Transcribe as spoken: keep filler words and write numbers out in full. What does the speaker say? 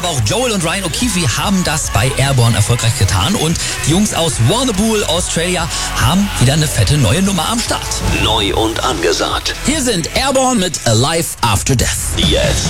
aber auch Joel und Ryan O'Keefe haben das bei Airborne erfolgreich getan und die Jungs aus Warrnambool, Australia, haben wieder eine fette neue Nummer am Start. Neu und angesagt. Hier sind Airborne mit Alive After Death. Jetzt.